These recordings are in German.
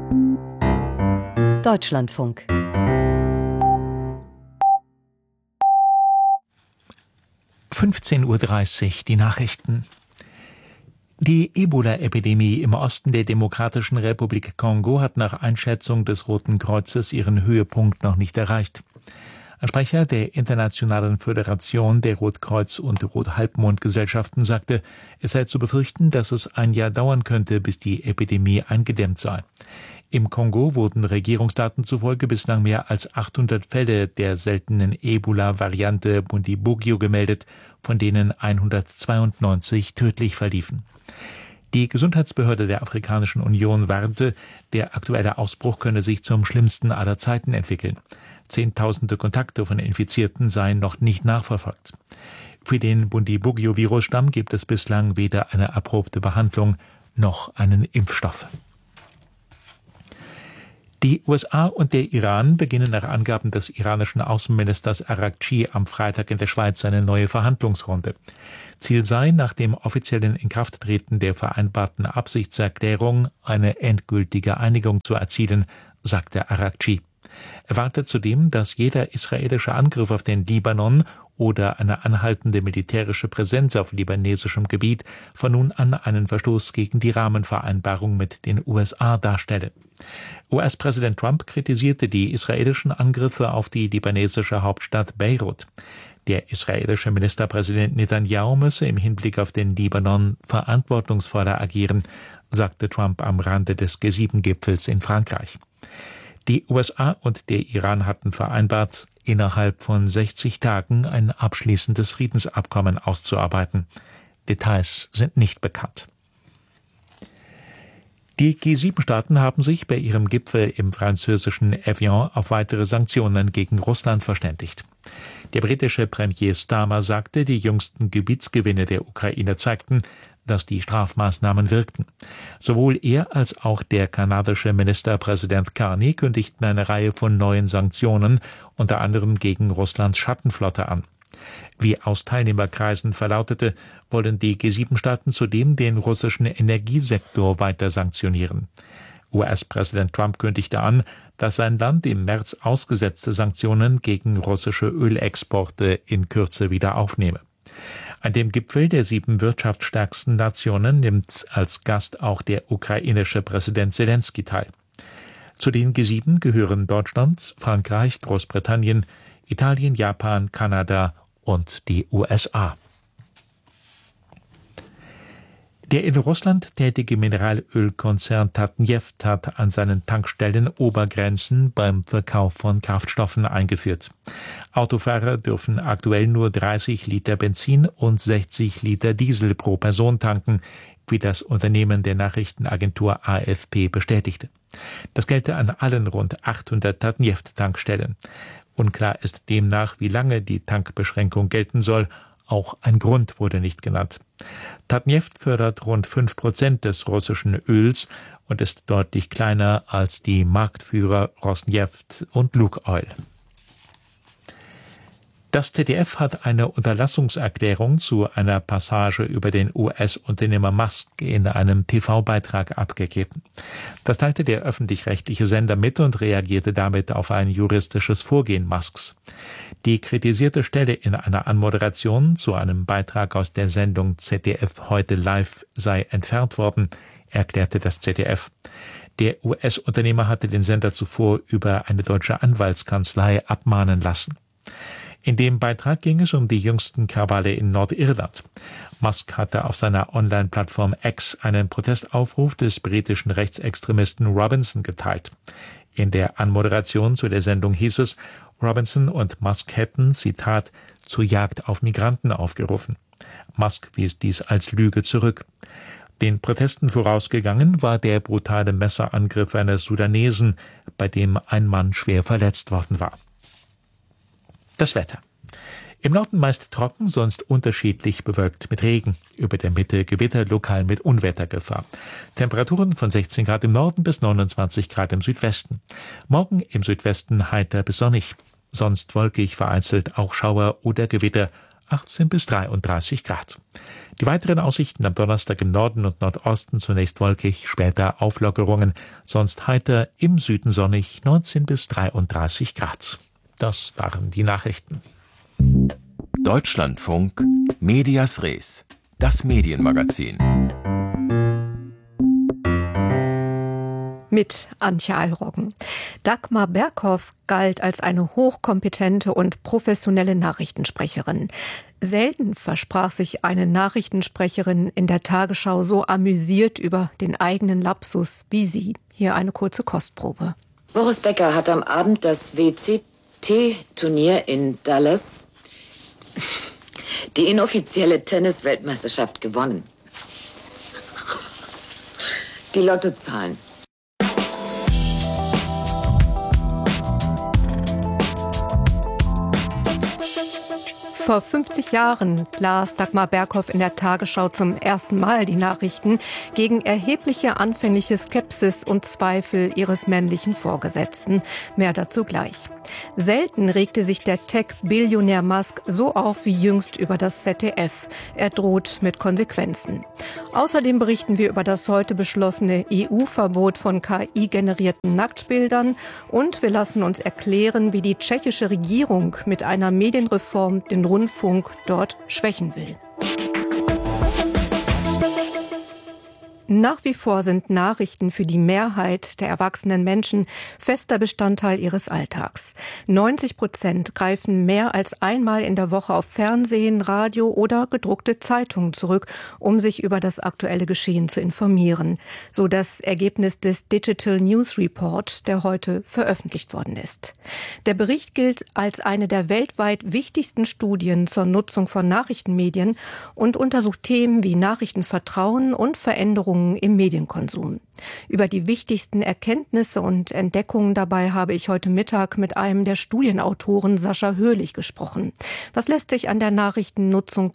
Deutschlandfunk. (15:30 Uhr) die Nachrichten. Die Ebola-Epidemie im Osten der Demokratischen Republik Kongo hat nach Einschätzung des Roten Kreuzes ihren Höhepunkt noch nicht erreicht. Ein Sprecher der Internationalen Föderation der Rotkreuz- und Rothalbmond-Gesellschaften sagte, es sei zu befürchten, dass es ein Jahr dauern könnte, bis die Epidemie eingedämmt sei. Im Kongo wurden Regierungsdaten zufolge bislang mehr als 800 Fälle der seltenen Ebola-Variante Bundibugyo gemeldet, von denen 192 tödlich verliefen. Die Gesundheitsbehörde der Afrikanischen Union warnte, der aktuelle Ausbruch könne sich zum schlimmsten aller Zeiten entwickeln. Zehntausende Kontakte von Infizierten seien noch nicht nachverfolgt. Für den Bundibugyo-Virusstamm gibt es bislang weder eine erprobte Behandlung noch einen Impfstoff. Die USA und der Iran beginnen nach Angaben des iranischen Außenministers Araghchi am Freitag in der Schweiz eine neue Verhandlungsrunde. Ziel sei, nach dem offiziellen Inkrafttreten der vereinbarten Absichtserklärung eine endgültige Einigung zu erzielen, sagte Araghchi. Er warnte zudem, dass jeder israelische Angriff auf den Libanon oder eine anhaltende militärische Präsenz auf libanesischem Gebiet von nun an einen Verstoß gegen die Rahmenvereinbarung mit den USA darstelle. US-Präsident Trump kritisierte die israelischen Angriffe auf die libanesische Hauptstadt Beirut. Der israelische Ministerpräsident Netanyahu müsse im Hinblick auf den Libanon verantwortungsvoller agieren, sagte Trump am Rande des G7-Gipfels in Frankreich. Die USA und der Iran hatten vereinbart, innerhalb von 60 Tagen ein abschließendes Friedensabkommen auszuarbeiten. Details sind nicht bekannt. Die G7-Staaten haben sich bei ihrem Gipfel im französischen Evian auf weitere Sanktionen gegen Russland verständigt. Der britische Premier Starmer sagte, die jüngsten Gebietsgewinne der Ukraine zeigten, dass die Strafmaßnahmen wirkten. Sowohl er als auch der kanadische Ministerpräsident Carney kündigten eine Reihe von neuen Sanktionen, unter anderem gegen Russlands Schattenflotte, an. Wie aus Teilnehmerkreisen verlautete, wollen die G7-Staaten zudem den russischen Energiesektor weiter sanktionieren. US-Präsident Trump kündigte an, dass sein Land im März ausgesetzte Sanktionen gegen russische Ölexporte in Kürze wieder aufnehme. An dem Gipfel der 7 wirtschaftsstärksten Nationen nimmt als Gast auch der ukrainische Präsident Selenskyj teil. Zu den G7 gehören Deutschland, Frankreich, Großbritannien, Italien, Japan, Kanada und die USA. Der in Russland tätige Mineralölkonzern Tatneft hat an seinen Tankstellen Obergrenzen beim Verkauf von Kraftstoffen eingeführt. Autofahrer dürfen aktuell nur 30 Liter Benzin und 60 Liter Diesel pro Person tanken, wie das Unternehmen der Nachrichtenagentur AFP bestätigte. Das gelte an allen rund 800 Tatneft-Tankstellen. Unklar ist demnach, wie lange die Tankbeschränkung gelten soll. Auch ein Grund wurde nicht genannt. Tatneft fördert rund 5% des russischen Öls und ist deutlich kleiner als die Marktführer Rosneft und Lukoil. Das ZDF hat eine Unterlassungserklärung zu einer Passage über den US-Unternehmer Musk in einem TV-Beitrag abgegeben. Das teilte der öffentlich-rechtliche Sender mit und reagierte damit auf ein juristisches Vorgehen Musks. Die kritisierte Stelle in einer Anmoderation zu einem Beitrag aus der Sendung ZDF heute live sei entfernt worden, erklärte das ZDF. Der US-Unternehmer hatte den Sender zuvor über eine deutsche Anwaltskanzlei abmahnen lassen. In dem Beitrag ging es um die jüngsten Krawalle in Nordirland. Musk hatte auf seiner Online-Plattform X einen Protestaufruf des britischen Rechtsextremisten Robinson geteilt. In der Anmoderation zu der Sendung hieß es, Robinson und Musk hätten, Zitat, zur Jagd auf Migranten aufgerufen. Musk wies dies als Lüge zurück. Den Protesten vorausgegangen war der brutale Messerangriff eines Sudanesen, bei dem ein Mann schwer verletzt worden war. Das Wetter. Im Norden meist trocken, sonst unterschiedlich bewölkt mit Regen. Über der Mitte Gewitter, lokal mit Unwettergefahr. Temperaturen von 16 Grad im Norden bis 29 Grad im Südwesten. Morgen im Südwesten heiter bis sonnig. Sonst wolkig, vereinzelt auch Schauer oder Gewitter. 18 bis 33 Grad. Die weiteren Aussichten am Donnerstag im Norden und Nordosten zunächst wolkig, später Auflockerungen, sonst heiter, im Süden sonnig, 19 bis 33 Grad. Das waren die Nachrichten. Deutschlandfunk Medias Res, das Medienmagazin. Mit Antje Allroggen. Dagmar Berghoff galt als eine hochkompetente und professionelle Nachrichtensprecherin. Selten versprach sich eine Nachrichtensprecherin in der Tagesschau so amüsiert über den eigenen Lapsus wie sie. Hier eine kurze Kostprobe. Boris Becker hat am Abend das WCT-Turnier in Dallas, die inoffizielle Tennis-Weltmeisterschaft, gewonnen. Die Lottozahlen. Vor 50 Jahren las Dagmar Berghoff in der Tagesschau zum ersten Mal die Nachrichten gegen erhebliche anfängliche Skepsis und Zweifel ihres männlichen Vorgesetzten. Mehr dazu gleich. Selten regte sich der Tech-Billionär Musk so auf wie jüngst über das ZDF. Er droht mit Konsequenzen. Außerdem berichten wir über das heute beschlossene EU-Verbot von KI-generierten Nacktbildern und wir lassen uns erklären, wie die tschechische Regierung mit einer Medienreform den Rundfunk dort schwächen will. Nach wie vor sind Nachrichten für die Mehrheit der erwachsenen Menschen fester Bestandteil ihres Alltags. 90% greifen mehr als einmal in der Woche auf Fernsehen, Radio oder gedruckte Zeitungen zurück, um sich über das aktuelle Geschehen zu informieren. So das Ergebnis des Digital News Report, der heute veröffentlicht worden ist. Der Bericht gilt als eine der weltweit wichtigsten Studien zur Nutzung von Nachrichtenmedien und untersucht Themen wie Nachrichtenvertrauen und Veränderungen im Medienkonsum. Über die wichtigsten Erkenntnisse und Entdeckungen dabei habe ich heute Mittag mit einem der Studienautoren Sascha Höhlich gesprochen. Was lässt sich an der Nachrichtennutzung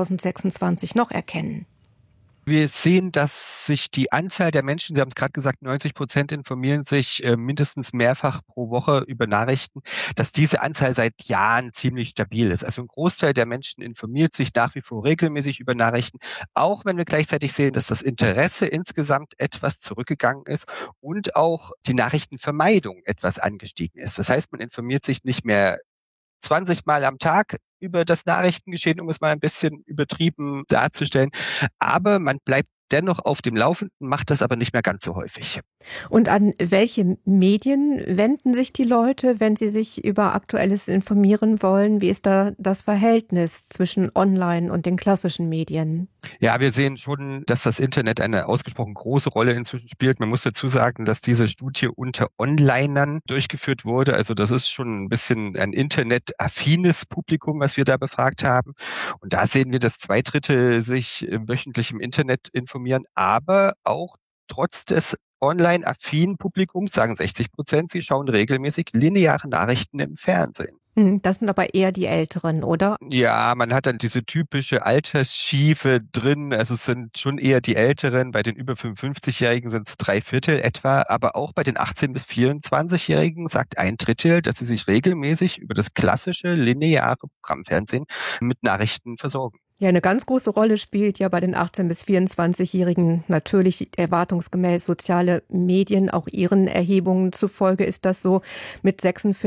2026 noch erkennen? Wir sehen, dass sich die Anzahl der Menschen, Sie haben es gerade gesagt, 90% informieren sich mindestens mehrfach pro Woche über Nachrichten, dass diese Anzahl seit Jahren ziemlich stabil ist. Also ein Großteil der Menschen informiert sich nach wie vor regelmäßig über Nachrichten, auch wenn wir gleichzeitig sehen, dass das Interesse insgesamt etwas zurückgegangen ist und auch die Nachrichtenvermeidung etwas angestiegen ist. Das heißt, man informiert sich nicht mehr 20 Mal am Tag über das Nachrichtengeschehen, um es mal ein bisschen übertrieben darzustellen. Aber man bleibt dennoch auf dem Laufenden, macht das aber nicht mehr ganz so häufig. Und an welche Medien wenden sich die Leute, wenn sie sich über Aktuelles informieren wollen? Wie ist da das Verhältnis zwischen Online und den klassischen Medien? Ja, wir sehen schon, dass das Internet eine ausgesprochen große Rolle inzwischen spielt. Man muss dazu sagen, dass diese Studie unter Onlinern durchgeführt wurde. Also das ist schon ein bisschen ein internetaffines Publikum, was wir da befragt haben. Und da sehen wir, dass 2/3 sich wöchentlich im Internet informieren, aber auch trotz des online-affinen Publikums, sagen 60%, sie schauen regelmäßig lineare Nachrichten im Fernsehen. Das sind aber eher die Älteren, oder? Ja, man hat dann diese typische Altersschiefe drin. Also es sind schon eher die Älteren. Bei den über 55-Jährigen sind es 3/4 etwa. Aber auch bei den 18- bis 24-Jährigen sagt 1/3, dass sie sich regelmäßig über das klassische lineare Programmfernsehen mit Nachrichten versorgen. Ja, eine ganz große Rolle spielt ja bei den 18- bis 24-Jährigen natürlich erwartungsgemäß soziale Medien. Auch Ihren Erhebungen zufolge ist das so. Mit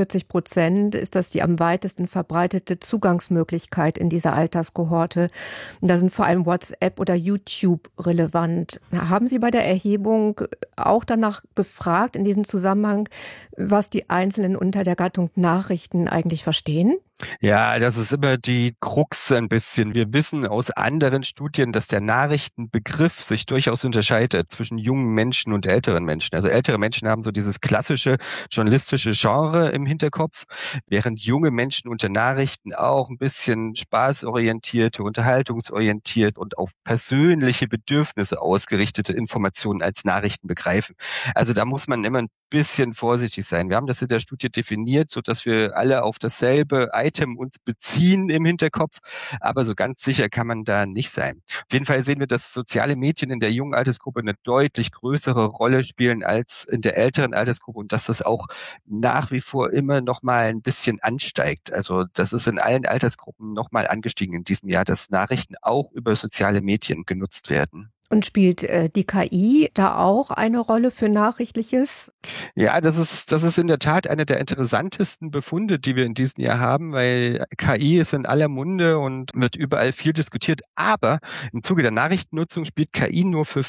46% ist das die am weitesten verbreitete Zugangsmöglichkeit in dieser Alterskohorte. Da sind vor allem WhatsApp oder YouTube relevant. Haben Sie bei der Erhebung auch danach befragt, in diesem Zusammenhang, was die Einzelnen unter der Gattung Nachrichten eigentlich verstehen? Ja, das ist immer die Krux ein bisschen. Wir wissen aus anderen Studien, dass der Nachrichtenbegriff sich durchaus unterscheidet zwischen jungen Menschen und älteren Menschen. Also ältere Menschen haben so dieses klassische journalistische Genre im Hinterkopf, während junge Menschen unter Nachrichten auch ein bisschen spaßorientierte, unterhaltungsorientiert und auf persönliche Bedürfnisse ausgerichtete Informationen als Nachrichten begreifen. Also da muss man immer ein bisschen vorsichtig sein. Wir haben das in der Studie definiert, sodass wir alle auf dasselbe weitem uns beziehen im Hinterkopf, aber so ganz sicher kann man da nicht sein. Auf jeden Fall sehen wir, dass soziale Medien in der jungen Altersgruppe eine deutlich größere Rolle spielen als in der älteren Altersgruppe und dass das auch nach wie vor immer noch mal ein bisschen ansteigt. Also das ist in allen Altersgruppen noch mal angestiegen in diesem Jahr, dass Nachrichten auch über soziale Medien genutzt werden. Und spielt die KI da auch eine Rolle für Nachrichtliches? Ja, das ist in der Tat einer der interessantesten Befunde, die wir in diesem Jahr haben, weil KI ist in aller Munde und wird überall viel diskutiert. Aber im Zuge der Nachrichtennutzung spielt KI nur für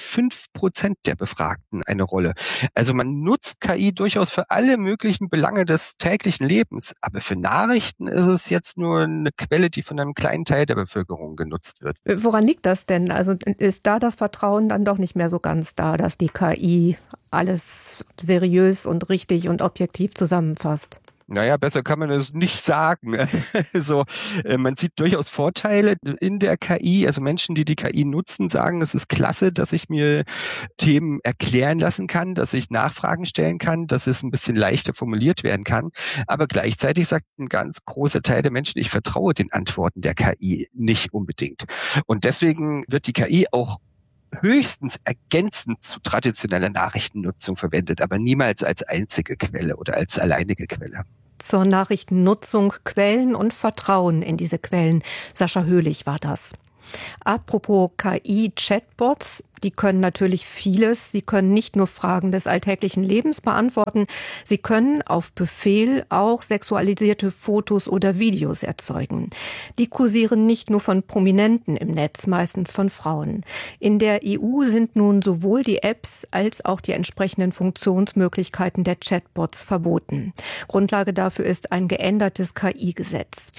5% der Befragten eine Rolle. Also man nutzt KI durchaus für alle möglichen Belange des täglichen Lebens. Aber für Nachrichten ist es jetzt nur eine Quelle, die von einem kleinen Teil der Bevölkerung genutzt wird. Woran liegt das denn? Also ist da das Vertrauen dann doch nicht mehr so ganz da, dass die KI alles seriös und richtig und objektiv zusammenfasst? Naja, besser kann man es nicht sagen. Also, man sieht durchaus Vorteile in der KI. Also Menschen, die die KI nutzen, sagen, es ist klasse, dass ich mir Themen erklären lassen kann, dass ich Nachfragen stellen kann, dass es ein bisschen leichter formuliert werden kann. Aber gleichzeitig sagt ein ganz großer Teil der Menschen, ich vertraue den Antworten der KI nicht unbedingt. Und deswegen wird die KI auch höchstens ergänzend zu traditioneller Nachrichtennutzung verwendet, aber niemals als einzige Quelle oder als alleinige Quelle. Zur Nachrichtennutzung, Quellen und Vertrauen in diese Quellen. Sascha Höhlich war das. Apropos KI-Chatbots, die können natürlich vieles. Sie können nicht nur Fragen des alltäglichen Lebens beantworten, sie können auf Befehl auch sexualisierte Fotos oder Videos erzeugen. Die kursieren nicht nur von Prominenten im Netz, meistens von Frauen. In der EU sind nun sowohl die Apps als auch die entsprechenden Funktionsmöglichkeiten der Chatbots verboten. Grundlage dafür ist ein geändertes KI-Gesetz.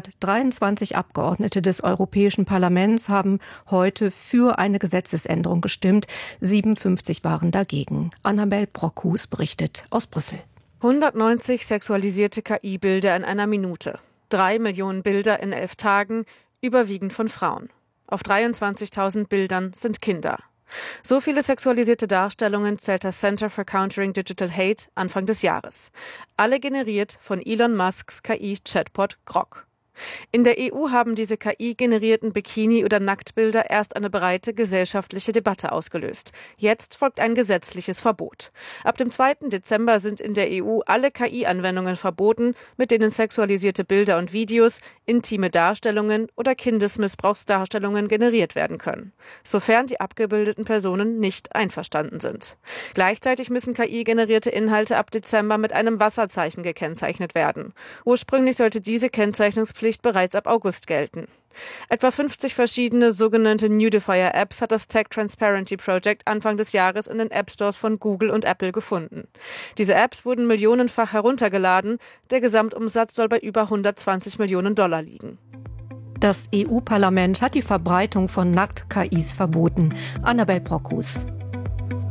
423 Abgeordnete des Europäischen Parlaments haben heute für eine Gesetzesänderung gestimmt. 57 waren dagegen. Annabel Brockhus berichtet aus Brüssel. 190 sexualisierte KI-Bilder in einer Minute. 3 Millionen Bilder in 11 Tagen, überwiegend von Frauen. Auf 23.000 Bildern sind Kinder. So viele sexualisierte Darstellungen zählt das Center for Countering Digital Hate Anfang des Jahres. Alle generiert von Elon Musks KI-Chatbot Grok. In der EU haben diese KI-generierten Bikini- oder Nacktbilder erst eine breite gesellschaftliche Debatte ausgelöst. Jetzt folgt ein gesetzliches Verbot. Ab dem 2. Dezember sind in der EU alle KI-Anwendungen verboten, mit denen sexualisierte Bilder und Videos, intime Darstellungen oder Kindesmissbrauchsdarstellungen generiert werden können, sofern die abgebildeten Personen nicht einverstanden sind. Gleichzeitig müssen KI-generierte Inhalte ab Dezember mit einem Wasserzeichen gekennzeichnet werden. Ursprünglich sollte diese Kennzeichnungspflicht bereits ab August gelten. Etwa 50 verschiedene sogenannte Nudifier-Apps hat das Tech Transparency Project Anfang des Jahres in den App-Stores von Google und Apple gefunden. Diese Apps wurden millionenfach heruntergeladen. Der Gesamtumsatz soll bei über 120 Millionen Dollar liegen. Das EU-Parlament hat die Verbreitung von Nackt-KIs verboten. Annabel Brockhus.